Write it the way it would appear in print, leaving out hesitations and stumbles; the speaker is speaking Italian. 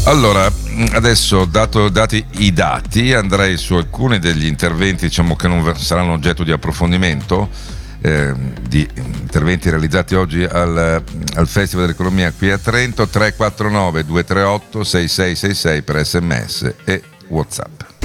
Allora, adesso dati i dati, andrei su alcuni degli interventi, diciamo, che non saranno oggetto di approfondimento, di interventi realizzati oggi al Festival dell'Economia qui a Trento. 349 238 6666 per SMS e WhatsApp.